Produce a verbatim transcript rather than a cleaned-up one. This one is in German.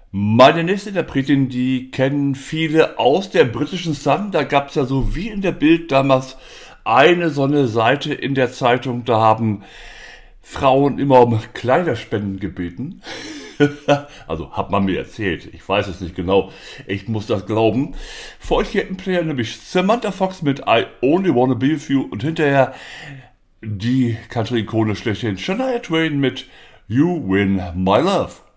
Meine nächste Interpretin, die kennen viele aus der britischen Sun. Da gab es ja so wie in der Bild damals eine so eine Seite in der Zeitung. Da haben Frauen immer um Kleiderspenden gebeten. Also hat man mir erzählt. Ich weiß es nicht genau. Ich muss das glauben. Für euch hier im Player nämlich Samantha Fox mit I Only Wanna Be With You und hinterher die Country-Ikone schlechthin Shania Twain mit You Win My Love.